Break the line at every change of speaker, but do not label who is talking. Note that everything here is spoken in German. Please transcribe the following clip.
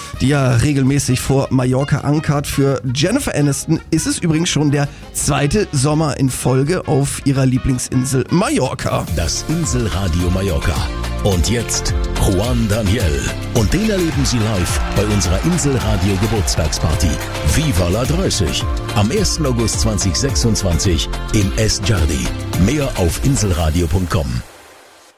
die ja regelmäßig vor Mallorca ankert. Für Jennifer Aniston ist es übrigens schon der 2. Sommer in Folge auf ihrer Lieblingsinsel Mallorca.
Das Inselradio Mallorca. Und jetzt Juan Daniel. Und den erleben Sie live bei unserer Inselradio Geburtstagsparty. Viva la 30. Am 1. August 2026 im Es Jardi. Mehr auf inselradio.com.